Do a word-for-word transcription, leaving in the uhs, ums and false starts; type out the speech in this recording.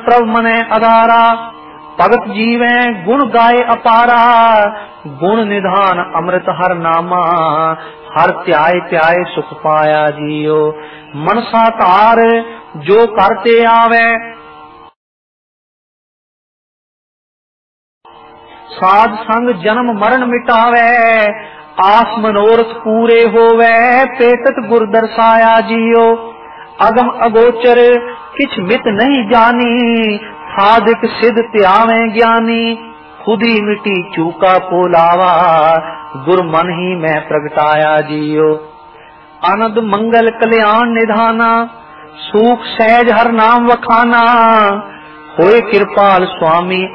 प्रभ मने आधारा। भगत जीवे गुण गाए अपारा, गुण निधान अमृत हर नामा। हर त्याय त्याय सुख पाया जियो, मनसा तार जो करते आवे। साध संग जन्म मरण मिटावे, आस मनोरथ पूरे होवे। पेटत गुर दर्शाया जियो, अगम अगोचर किछ मित नहीं जानी। साधिक सिद्ध त्यावे ज्ञानी, खुद ही मिटी चूका पोलावा। गुर मन ही मैं प्रगटाया जियो, आनंद मंगल कल्याण निधाना। सूख सहज हर नाम वखाना, होए कृपाल स्वामी